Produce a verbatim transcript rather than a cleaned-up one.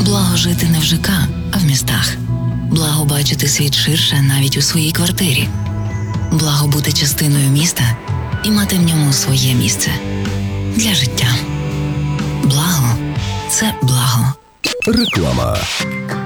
Благо жити не в ЖК, а в містах. Благо бачити світ ширше навіть у своїй квартирі. Благо бути частиною міста і мати в ньому своє місце. Для життя. Благо – це благо. Реклама.